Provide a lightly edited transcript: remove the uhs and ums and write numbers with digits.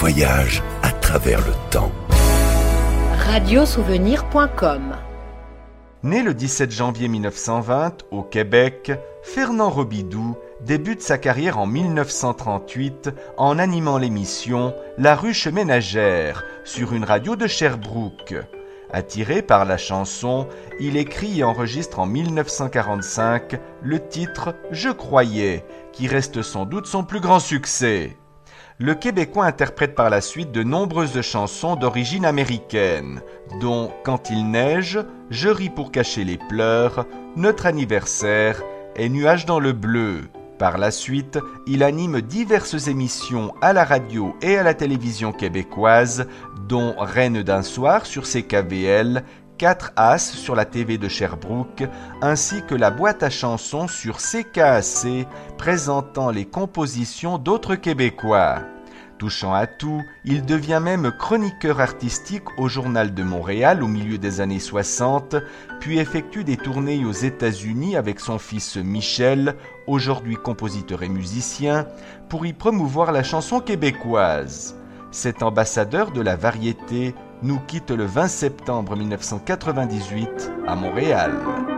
voyage à travers le temps. Radiosouvenir.com. Né le 17 janvier 1920 au Québec, Fernand Robidoux débute sa carrière en 1938 en animant l'émission La Ruche ménagère sur une radio de Sherbrooke. Attiré par la chanson, il écrit et enregistre en 1945 le titre « Je croyais », qui reste sans doute son plus grand succès. Le Québécois interprète par la suite de nombreuses chansons d'origine américaine, dont « Quand il neige »,« Je ris pour cacher les pleurs »,« Notre anniversaire » et « Nuages dans le bleu ». Par la suite, il anime diverses émissions à la radio et à la télévision québécoise, dont Reine d'un soir sur CKVL, 4 As sur la TV de Sherbrooke, ainsi que la boîte à chansons sur CKAC, présentant les compositions d'autres Québécois. Touchant à tout, il devient même chroniqueur artistique au Journal de Montréal au milieu des années 60, puis effectue des tournées aux États-Unis avec son fils Michel, aujourd'hui compositeur et musicien, pour y promouvoir la chanson québécoise. Cet ambassadeur de la variété nous quitte le 20 septembre 1998 à Montréal.